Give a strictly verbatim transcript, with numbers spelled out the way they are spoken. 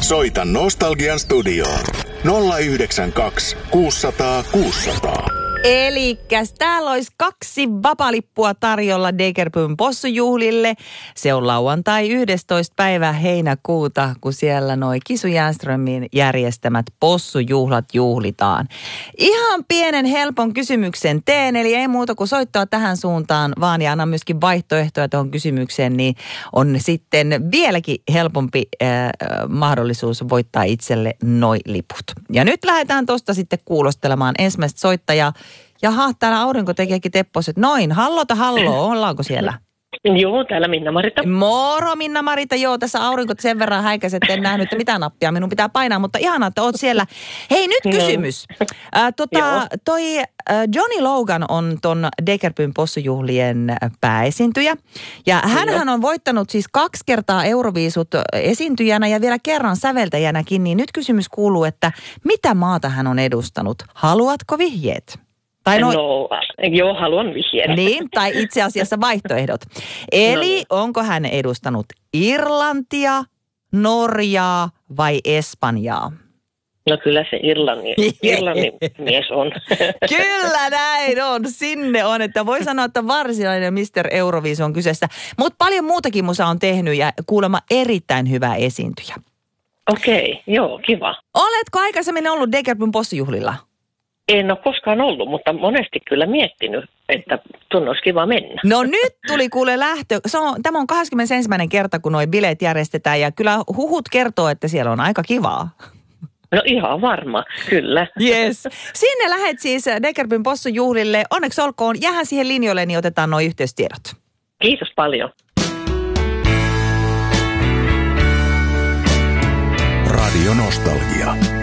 Soita Nostalgian studioon nolla yhdeksän kaksi kuusisataa kuusisataa. Elikkäs täällä olisi kaksi vapalippua tarjolla Degerpyn possujuhlille. Se on lauantai yhdestoista päivä heinäkuuta, kun siellä noi Kisu Jänströmin järjestämät possujuhlat juhlitaan. Ihan pienen helpon kysymyksen teen, eli ei muuta kuin soittaa tähän suuntaan, vaan ja anna myöskin vaihtoehtoja tuohon kysymykseen, niin on sitten vieläkin helpompi äh, mahdollisuus voittaa itselle noi liput. Ja nyt lähdetään tuosta sitten kuulostelemaan ensimmäistä soittajaa. Jaha, täällä aurinko tekeekin tepposet. Noin, hallota halloo, ollaanko siellä? Joo, täällä Minna-Marita. Moro Minna-Marita, joo, tässä aurinko sen verran häikäisi, että en nähnyt, että mitä nappia minun pitää painaa, mutta ihanaa, että oot siellä. Hei, nyt kysymys. Äh, tota, toi äh, Johnny Logan on ton Degerpyn possujuhlien pääesiintyjä, ja hänhän on voittanut siis kaksi kertaa Euroviisut esiintyjänä ja vielä kerran säveltäjänäkin, niin nyt kysymys kuuluu, että mitä maata hän on edustanut? Haluatko vihjeet? Tai no, no, joo, haluan vihjeen. Niin, tai itse asiassa vaihtoehdot. Eli no niin. Onko hän edustanut Irlantia, Norjaa vai Espanjaa? No kyllä se Irlannin, Irlannin mies on. Kyllä näin on, sinne on, että voi sanoa, että varsinainen mister Euroviisu on kyseessä. Mutta paljon muutakin musa on tehnyt ja kuulemma erittäin hyvä esiintyjä. Okei, okay, joo, kiva. Oletko aikaisemmin ollut Degerpyn possujuhlilla? En ole koskaan ollut, mutta monesti kyllä miettinyt, että tuonne olisi kiva mennä. No nyt tuli kuule lähtö. Se on, tämä on kaksikymmentäensimmäinen kerta, kun nuo bileet järjestetään ja kyllä huhut kertoo, että siellä on aika kivaa. No ihan varma, kyllä. Yes. Sinne lähet siis Degerpyn possujuhlille. Onneksi olkoon. Jäähän siihen linjoille, niin otetaan nuo yhteystiedot. Kiitos paljon. Radio Nostalgia.